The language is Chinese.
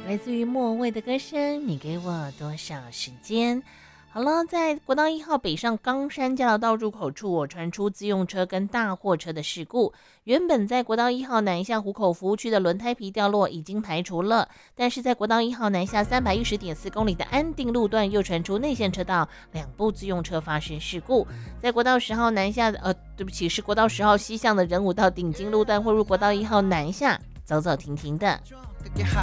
来自于莫文蔚的歌声，你给我多少时间。好了，在国道1号北上冈山交流道入口处，传出自用车跟大货车的事故。原本在国道1号南下湖口服务区的轮胎皮掉落已经排除了，但是在国道1号南下310.4公里的安定路段又传出内线车道2部自用车发生事故。在国道10号南下对不起，是国道10号西向的仁武到顶金路段汇入国道1号南下，走走停停的。